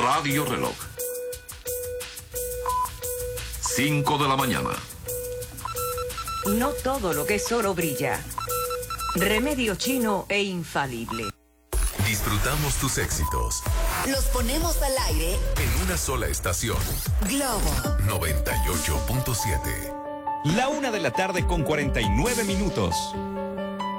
Radio Reloj. 5 de la mañana. No todo lo que es oro brilla. Remedio chino e infalible. Disfrutamos tus éxitos. Los ponemos al aire En una sola estación. Globo 98.7. La 1:49 a.m.